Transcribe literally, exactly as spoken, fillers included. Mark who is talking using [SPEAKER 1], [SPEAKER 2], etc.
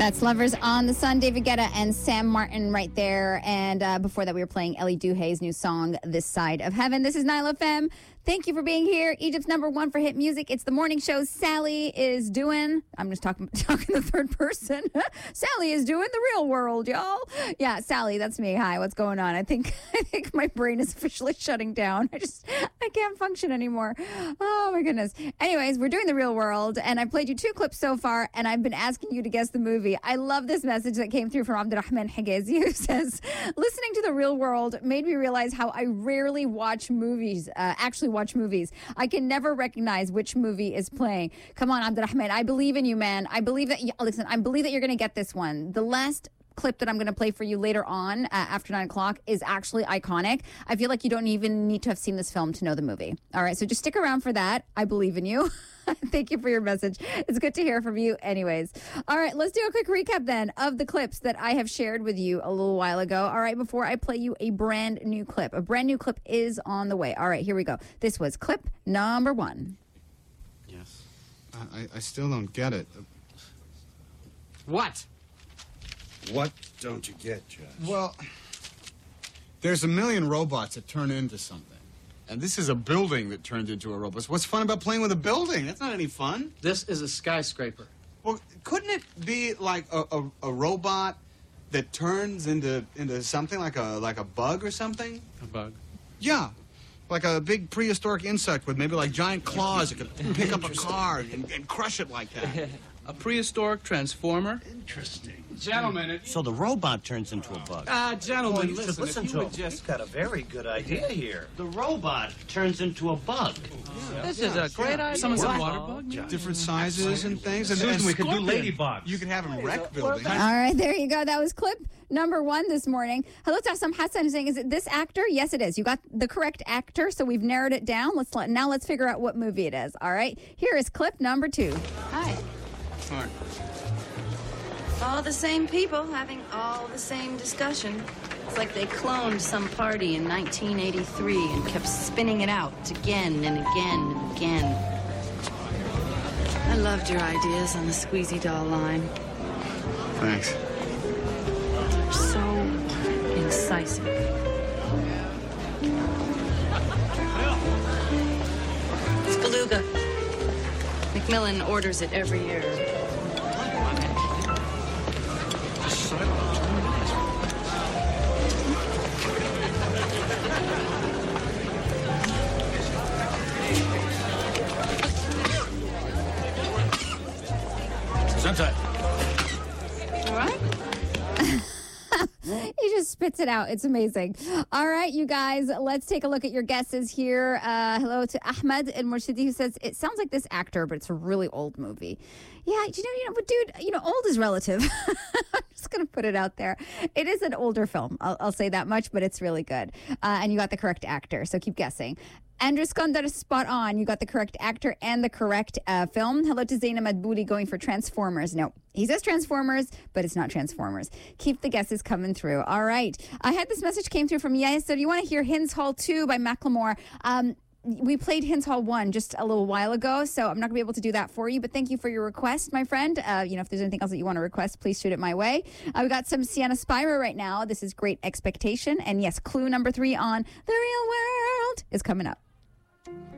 [SPEAKER 1] That's Lovers on the Sun, David Guetta and Sam Martin right there. And uh, before that, we were playing Ellie Duhay's new song, This Side of Heaven. This is Nyla F M. Thank you for being here. Egypt's number one for hit music. It's the morning show Sally is doing. I'm just talking talking the third person. Sally is doing the real world, y'all. Yeah, Sally, that's me. Hi, what's going on? I think I think my brain is officially shutting down. I just I can't function anymore. Oh my goodness. Anyways, we're doing the real world, and I played you two clips so far, and I've been asking you to guess the movie. I love this message that came through from Abdurrahman Higazi, who says, listening to the real world made me realize how I rarely watch movies, uh, actually watch movies. I can never recognize which movie is playing. Come on, Abdurrahman. I believe in you, man. I believe that, listen, I believe that you're going to get this one. The last clip that I'm going to play for you later on uh, after nine o'clock is actually iconic. I feel like you don't even need to have seen this film to know the movie. All right, so just stick around for that. I believe in you. Thank you for your message. It's good to hear from you anyways. All right, let's do a quick recap then of the clips that I have shared with you a little while ago. All right, before I play you a brand new clip. A brand new clip is on the way. All right, here we go. This was clip number one.
[SPEAKER 2] Yes. I, I still don't get it.
[SPEAKER 3] What?
[SPEAKER 4] What don't you get, Judge?
[SPEAKER 2] Well, there's a million robots that turn into something. And this is a building that turned into a robot. So what's fun about playing with a building? That's not any fun.
[SPEAKER 3] This is a skyscraper.
[SPEAKER 2] Well, couldn't it be like a, a, a robot that turns into into something like a like a bug or something?
[SPEAKER 3] A bug?
[SPEAKER 2] Yeah. Like a big prehistoric insect with maybe like giant claws that could pick up a car and, and crush it like that.
[SPEAKER 3] A prehistoric transformer?
[SPEAKER 4] Interesting.
[SPEAKER 3] Gentlemen, it,
[SPEAKER 5] So the robot turns into a bug.
[SPEAKER 3] uh, gentlemen,
[SPEAKER 5] Well, you should
[SPEAKER 3] listen,
[SPEAKER 5] listen
[SPEAKER 3] if
[SPEAKER 5] to
[SPEAKER 3] you
[SPEAKER 5] him.
[SPEAKER 3] would just...
[SPEAKER 4] He's got a very good idea here.
[SPEAKER 5] The robot turns into a bug.
[SPEAKER 3] This is a great idea. Someone said water bug? maybe?
[SPEAKER 2] Different sizes and things. And,
[SPEAKER 4] Susan,
[SPEAKER 2] and
[SPEAKER 4] we could do
[SPEAKER 2] scorpion.
[SPEAKER 4] ladybugs.
[SPEAKER 2] You could have them wreck buildings.
[SPEAKER 1] All right, there you go. That was clip number one this morning. Hello to Assam Hassan saying, is it this actor? Yes, it is. You got the correct actor, so we've narrowed it down. Let's let, now let's figure out what movie it is. All right, here is clip number two.
[SPEAKER 6] Hi.
[SPEAKER 2] All right.
[SPEAKER 6] All the same people having all the same discussion. It's like they cloned some party in nineteen eighty-three and kept spinning it out again and again and again. I loved your ideas on the squeezy doll line.
[SPEAKER 2] Thanks.
[SPEAKER 6] They're so incisive. It's beluga. Macmillan orders it every year.
[SPEAKER 4] Sometimes.
[SPEAKER 6] All right?
[SPEAKER 1] He just spits it out. It's amazing. All right, you guys, let's take a look at your guesses here. Uh, hello to Ahmed and Murshidi, who says, it sounds like this actor, but it's a really old movie. Yeah, you know, you know, but dude, you know, old is relative. I'm just going to put it out there. It is an older film. I'll, I'll say that much, but it's really good. Uh, and you got the correct actor, so keep guessing. Andrew Skandar is spot on. You got the correct actor and the correct uh, film. Hello to Zaina Madbouli going for Transformers. No, he says Transformers, but it's not Transformers. Keep the guesses coming through. All right. I had this message came through from Yes. So do you want to hear Hins Hall two by Macklemore? Um, we played Hins Hall one just a little while ago, so I'm not going to be able to do that for you, but thank you for your request, my friend. Uh, you know, if there's anything else that you want to request, please shoot it my way. Uh, we got some Sienna Spyro right now. This is Great Expectation. And yes, clue number three on The Real World is coming up.